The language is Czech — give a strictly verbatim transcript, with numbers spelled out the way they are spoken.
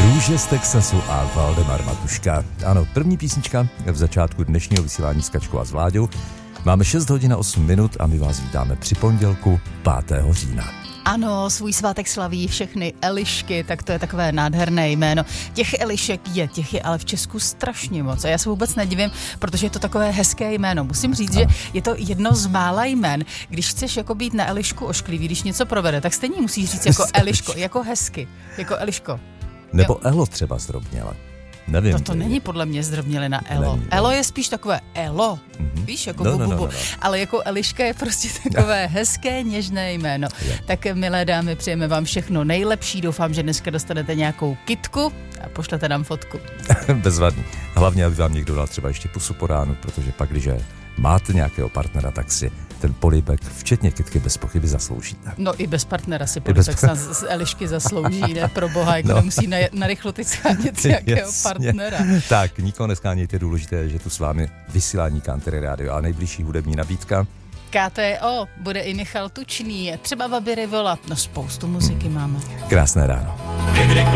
Růže z Texasu a Valdemar Matuška. Ano, první písnička v začátku dnešního vysílání s Kačkou a s Vláďou. Máme šest hodin a osm minut a my vás vítáme při pondělku pátého října. Ano, svůj svátek slaví všechny Elišky, tak to je takové nádherné jméno. Těch Elišek je, těch je ale v Česku strašně moc a já se vůbec nedivím, protože je to takové hezké jméno. Musím říct, že je to jedno z mála jmén. Když chceš jako být na Elišku ošklivý, když něco provede, tak stejně musíš říct jako Eliško, jako hezky, jako Eliško. Nebo Jo. Elo třeba zdrobněle. Nevím. To, to není podle mě zdrobnělina Elo. Není, Elo je spíš takové Elo, mm-hmm. víš, jako no, bububu. no, no, no, no. Ale jako Eliška je prostě takové hezké, něžné jméno. Je. Tak milé dámy, přejeme vám všechno nejlepší. Doufám, že dneska dostanete nějakou kitku a pošlete nám fotku. Bezvadný. Hlavně, aby vám někdo dal třeba ještě pusu po ránu, protože pak, když máte nějakého partnera, tak si ten polibek, včetně kytky, bez pochyby zasloužíte. No i bez partnera si polibek bez... z Elišky zaslouží, ne? Pro boha, jako no. Nemusí na, na rychlo teď schánět nějakého partnera. Tak, nikoho neskánějte, důležité je, že tu s vámi vysílání Country Radio a nejbližší hudební nabídka. K T O, bude i Michal Tučný, třeba Babi Rivola, no spoustu muziky máme. Krásné ráno.